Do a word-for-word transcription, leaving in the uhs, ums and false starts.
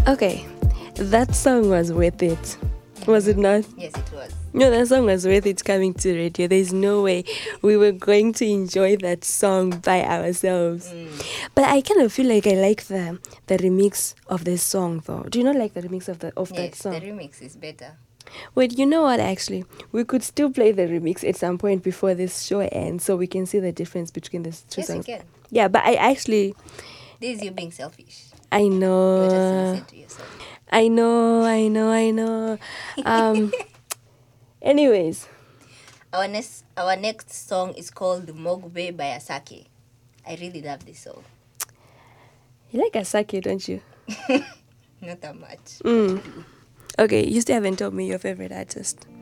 Okay, that song was worth it. Was it not? Yes, it was. No, that song was worth it coming to radio. There's no way we were going to enjoy that song by ourselves. Mm. But I kind of feel like I like the the remix of this song though. Do you not like the remix of the of that Yes, song? the remix is better. Wait, you know what actually? We could still play the remix at some point before this show ends so we can see the difference between the two Yes, we songs. can. Yeah, but I actually This is you being selfish. I You want us to know listen to yourself. I know, I know, I know. Um anyways. Our next our next song is called Mogbe by Asake. I really love this song. You like Asake, don't you? Not that much. Mm. Okay, you still haven't told me your favorite artist.